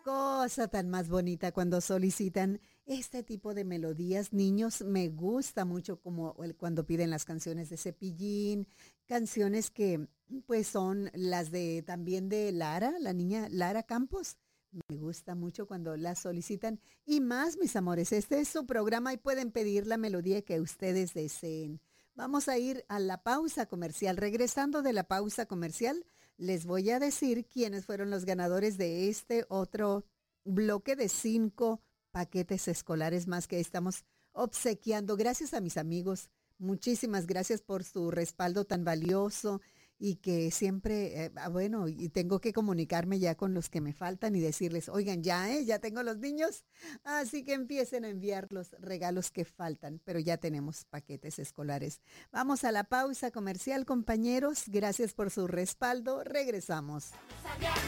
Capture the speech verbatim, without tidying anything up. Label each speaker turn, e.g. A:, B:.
A: cosa tan más bonita cuando solicitan este tipo de melodías. Niños, me gusta mucho como el- cuando piden las canciones de Cepillín, canciones que pues son las de también de Lara, la niña Lara Campos. Me gusta mucho cuando las solicitan. Y más, mis amores, este es su programa y pueden pedir la melodía que ustedes deseen. Vamos a ir a la pausa comercial. Regresando de la pausa comercial, les voy a decir quiénes fueron los ganadores de este otro bloque de cinco paquetes escolares más que estamos obsequiando. Gracias a mis amigos. Muchísimas gracias por su respaldo tan valioso y que siempre, eh, ah, bueno, y tengo que comunicarme ya con los que me faltan y decirles, oigan, ya, eh, ya tengo los niños, así que empiecen a enviar los regalos que faltan, pero ya tenemos paquetes escolares. Vamos a la pausa comercial, compañeros. Gracias por su respaldo. Regresamos.